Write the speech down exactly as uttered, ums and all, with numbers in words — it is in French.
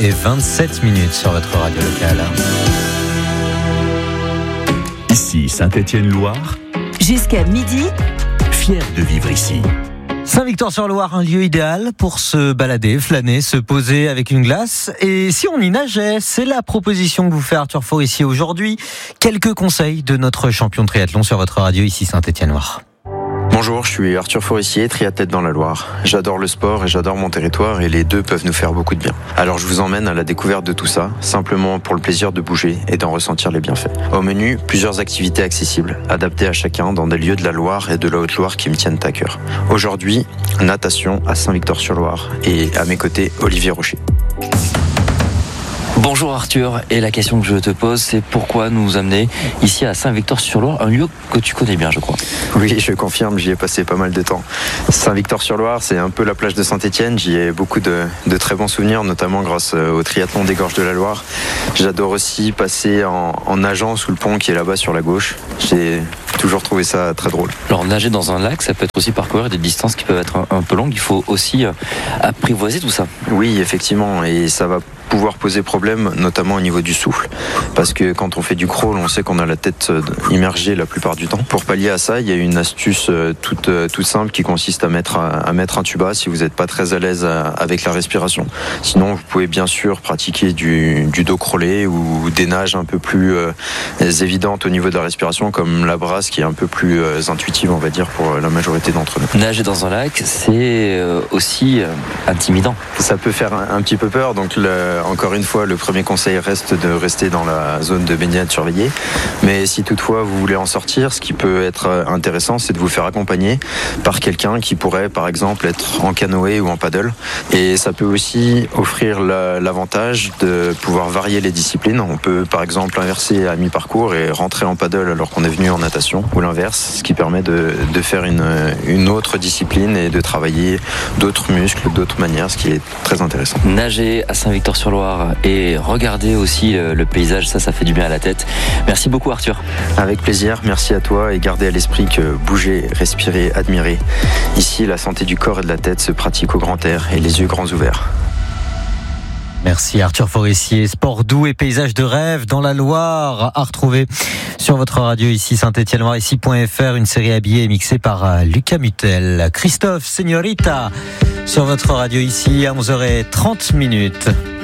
et vingt-sept minutes sur votre radio locale. Ici Saint-Étienne-Loire, jusqu'à midi, fier de vivre ici. Saint-Victor-sur-Loire, un lieu idéal pour se balader, flâner, se poser avec une glace. Et si on y nageait, c'est la proposition que vous fait Arthur Forissier aujourd'hui. Quelques conseils de notre champion de triathlon sur votre radio ici Saint-Étienne-Loire. Bonjour, je suis Arthur Forissier, triathlète dans la Loire. J'adore le sport et j'adore mon territoire et les deux peuvent nous faire beaucoup de bien. Alors je vous emmène à la découverte de tout ça, simplement pour le plaisir de bouger et d'en ressentir les bienfaits. Au menu, plusieurs activités accessibles, adaptées à chacun dans des lieux de la Loire et de la Haute-Loire qui me tiennent à cœur. Aujourd'hui, natation à Saint-Victor-sur-Loire et à mes côtés, Olivier Rocher. Bonjour Arthur, et la question que je te pose, c'est pourquoi nous amener ici à Saint-Victor-sur-Loire, un lieu que tu connais bien, je crois. Oui, je confirme, j'y ai passé pas mal de temps. Saint-Victor-sur-Loire, c'est un peu la plage de Saint-Étienne, j'y ai beaucoup de, de très bons souvenirs, notamment grâce au triathlon des Gorges de la Loire. J'adore aussi passer en, en nageant sous le pont qui est là-bas sur la gauche. J'ai toujours trouvé ça très drôle. Alors nager dans un lac, ça peut être aussi parcourir des distances qui peuvent être un, un peu longues, il faut aussi euh, apprivoiser tout ça. Oui, effectivement, et ça va pouvoir poser problème, notamment au niveau du souffle. Parce que quand on fait du crawl, on sait qu'on a la tête immergée la plupart du temps. Pour pallier à ça, il y a une astuce toute, toute simple qui consiste à mettre, à mettre un tuba si vous n'êtes pas très à l'aise avec la respiration. Sinon, vous pouvez bien sûr pratiquer du, du dos crawlé ou des nages un peu plus euh, évidentes au niveau de la respiration, comme la brasse qui est un peu plus euh, intuitive, on va dire, pour la majorité d'entre nous. Nager dans un lac, c'est euh, aussi euh, intimidant. Ça peut faire un, un petit peu peur, donc le encore une fois, le premier conseil reste de rester dans la zone de baignade surveillée. Mais si toutefois vous voulez en sortir, ce qui peut être intéressant, c'est de vous faire accompagner par quelqu'un qui pourrait, par exemple, être en canoë ou en paddle. Et ça peut aussi offrir la, l'avantage de pouvoir varier les disciplines. On peut, par exemple, inverser à mi-parcours et rentrer en paddle alors qu'on est venu en natation, ou l'inverse, ce qui permet de, de faire une, une autre discipline et de travailler d'autres muscles, d'autres manières, ce qui est très intéressant. Nager à Saint-Victor-sur-Loire et regarder aussi le paysage, ça, ça fait du bien à la tête. Merci beaucoup Arthur. Avec plaisir, merci à toi et gardez à l'esprit que bouger, respirer, admirer. Ici, la santé du corps et de la tête se pratique au grand air et les yeux grands ouverts. Merci Arthur Forissier. Sport doux et paysage de rêve dans la Loire à retrouver sur votre radio ici Saint-Étienne-Loire ici point F R, une série habillée et mixée par Lucas Mutel. Christophe Señorita sur votre radio ici à onze heures trente minutes.